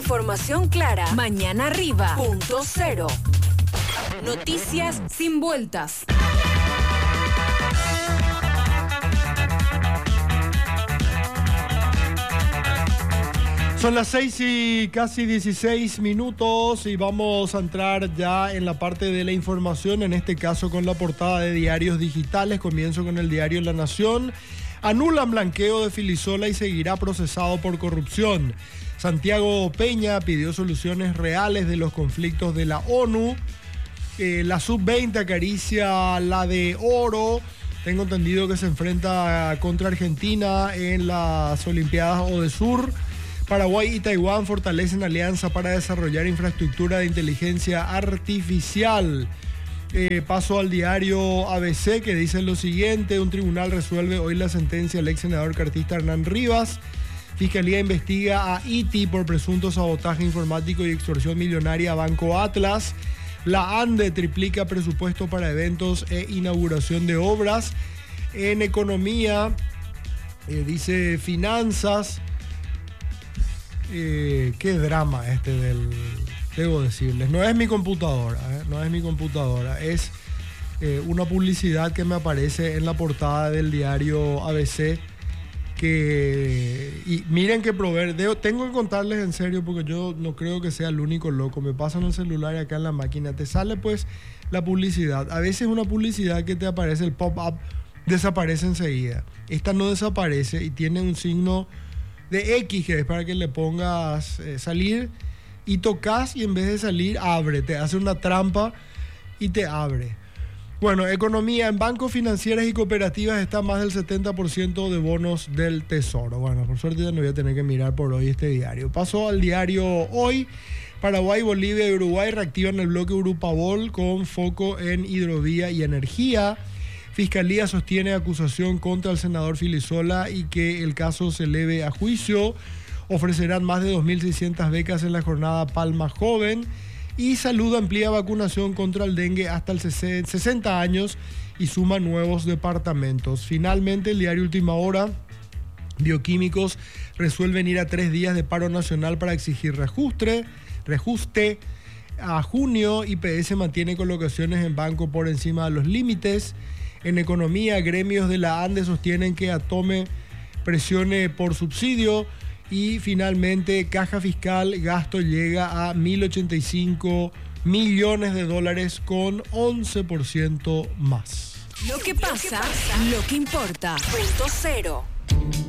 Información clara. Mañana arriba. Punto cero. Noticias sin vueltas. Son las 6 y casi 16 minutos y vamos a entrar ya en la parte de la información, en este caso con la portada de diarios digitales. Comienzo con el diario La Nación. Anulan blanqueo de Filisola y seguirá procesado por corrupción. Santiago Peña pidió soluciones reales de los conflictos de la ONU. La sub-20 acaricia la de oro. Tengo entendido que se enfrenta contra Argentina en las Olimpiadas Odesur. Paraguay y Taiwán fortalecen alianza para desarrollar infraestructura de inteligencia artificial. Paso al diario ABC, que dice lo siguiente: un tribunal resuelve hoy la sentencia del ex senador cartista Hernán Rivas. Fiscalía investiga a ITI por presunto sabotaje informático y extorsión millonaria a Banco Atlas. La ANDE triplica presupuesto para eventos e inauguración de obras. En economía, dice finanzas. Qué drama debo decirles. No es mi computadora, no es mi computadora. Es una publicidad que me aparece en la portada del diario ABC. Y miren qué tengo que contarles en serio, porque yo no creo que sea el único loco. Me pasan el celular y acá en la máquina te sale pues la publicidad. A veces una publicidad que te aparece, el pop-up, desaparece enseguida. Esta no desaparece y tiene un signo de X, que es para que le pongas salir, y tocas y en vez de salir abre, te hace una trampa y te abre. Bueno, economía. En bancos, financieras y cooperativas está más del 70% de bonos del Tesoro. Bueno, por suerte ya no voy a tener que mirar por hoy este diario. Paso al diario Hoy. Paraguay, Bolivia y Uruguay reactivan el bloque Urupabol con foco en hidrovía y energía. Fiscalía sostiene acusación contra el senador Filisola y que el caso se eleve a juicio. Ofrecerán más de 2.600 becas en la jornada Palma Joven. Y Salud amplía vacunación contra el dengue hasta el 60 años y suma nuevos departamentos. Finalmente, el diario Última Hora. Bioquímicos resuelven ir a 3 días de paro nacional para exigir reajuste. A junio, IPS mantiene colocaciones en banco por encima de los límites. En economía, gremios de la ANDE sostienen que Atome presione por subsidio. Y finalmente, caja fiscal, gasto llega a $1.085 millones con 11% más. Lo que pasa, lo que importa. Punto cero.